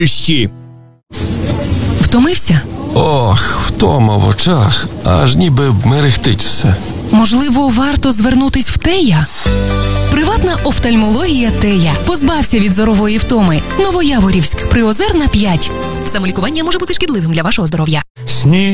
Втомився? Ох, втома в очах, аж ніби мерехтить все. Можливо, варто звернутись в Тея? Приватна офтальмологія Тея. Позбався від зорової втоми. Новояворівськ, Приозерна, 5. Самолікування може бути шкідливим для вашого здоров'я.